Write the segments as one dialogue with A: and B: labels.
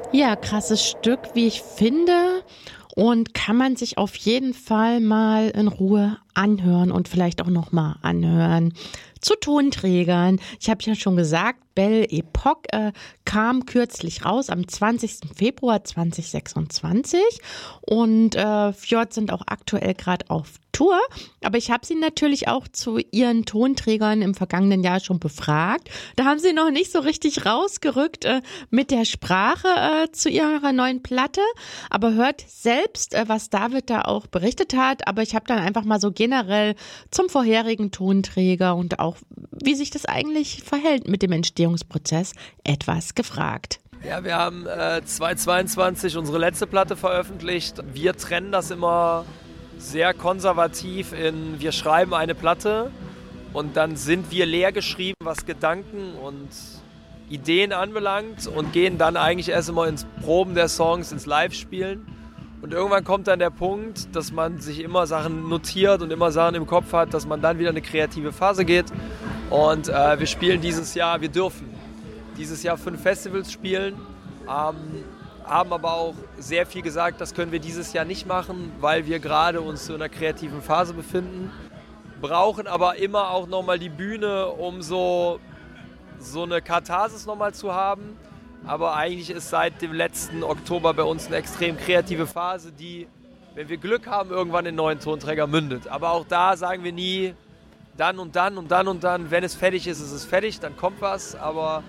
A: Ja, krasses Stück, wie ich finde. Und kann man sich auf jeden Fall mal in Ruhe anhören und vielleicht auch nochmal anhören. Zu Tonträgern. Ich habe ja schon gesagt, Belle Epoque kam kürzlich raus am 20. Februar 2026 und Fjord sind auch aktuell gerade auf Tour, aber ich habe sie natürlich auch zu ihren Tonträgern im vergangenen Jahr schon befragt. Da haben sie noch nicht so richtig rausgerückt mit der Sprache zu ihrer neuen Platte, aber hört selbst, was David da auch berichtet hat, aber ich habe dann einfach mal so generell zum vorherigen Tonträger und auch wie sich das eigentlich verhält mit dem Entstehungsprozess etwas gefragt.
B: Ja, wir haben 2022 unsere letzte Platte veröffentlicht. Wir trennen das immer sehr konservativ in, wir schreiben eine Platte und dann sind wir leer geschrieben, was Gedanken und Ideen anbelangt und gehen dann eigentlich erst immer ins Proben der Songs, ins Live-Spielen. Und irgendwann kommt dann der Punkt, dass man sich immer Sachen notiert und immer Sachen im Kopf hat, dass man dann wieder in eine kreative Phase geht. Und wir spielen wir dürfen dieses Jahr 5 Festivals spielen, haben aber auch sehr viel gesagt, das können wir dieses Jahr nicht machen, weil wir gerade uns in einer kreativen Phase befinden. Brauchen aber immer auch nochmal die Bühne, um so eine Katharsis nochmal zu haben. Aber eigentlich ist seit dem letzten Oktober bei uns eine extrem kreative Phase, die, wenn wir Glück haben, irgendwann in neuen Tonträger mündet. Aber auch da sagen wir nie, dann und dann und dann und dann. Wenn es fertig ist, ist es fertig, dann kommt was. Aber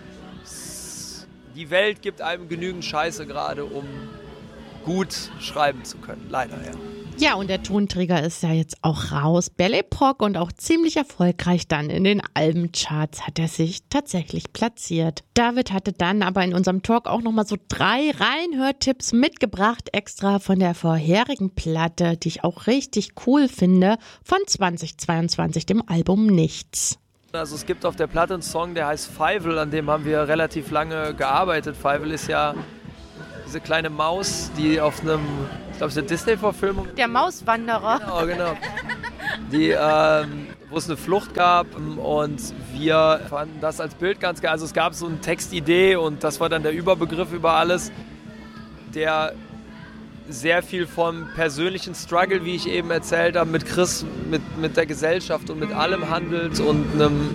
B: die Welt gibt einem genügend Scheiße gerade, um gut schreiben zu können. Leider, ja.
A: Ja, und der Tonträger ist ja jetzt auch raus. Belle Epoque und auch ziemlich erfolgreich dann in den Albencharts hat er sich tatsächlich platziert. David hatte dann aber in unserem Talk auch nochmal so 3 Reinhörtipps mitgebracht, extra von der vorherigen Platte, die ich auch richtig cool finde, von 2022, dem Album Nichts.
B: Also es gibt auf der Platte einen Song, der heißt Fievel, an dem haben wir relativ lange gearbeitet. Fievel ist ja diese kleine Maus, die auf einem, ich glaube es ist eine Disney-Verfilmung.
A: Der Mauswanderer.
B: Genau. Wo es eine Flucht gab und wir fanden das als Bild ganz geil. Also es gab so eine Textidee und das war dann der Überbegriff über alles, der sehr viel vom persönlichen Struggle, wie ich eben erzählt habe, mit Chris, mit der Gesellschaft und mit allem handelt und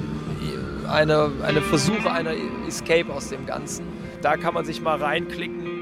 B: eine Versuche einer Escape aus dem Ganzen. Da kann man sich mal reinklicken